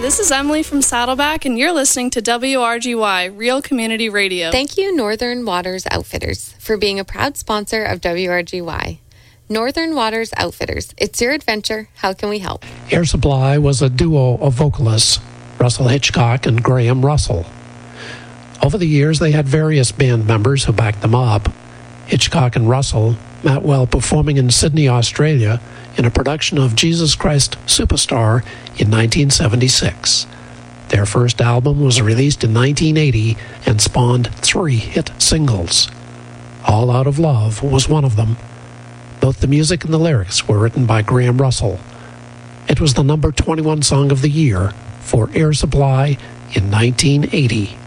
this is Emily from Saddleback, and you're listening to WRGY, Real Community Radio. Thank you, Northern Waters Outfitters, for being a proud sponsor of WRGY. Northern Waters Outfitters, it's your adventure. How can we help? Air Supply was a duo of vocalists, Russell Hitchcock and Graham Russell. Over the years, they had various band members who backed them up. Hitchcock and Russell met while performing in Sydney, Australia, in a production of Jesus Christ Superstar in 1976. Their first album was released in 1980 and spawned 3 hit singles. All Out of Love was one of them. Both the music and the lyrics were written by Graham Russell. It was the number 21 song of the year for Air Supply in 1980.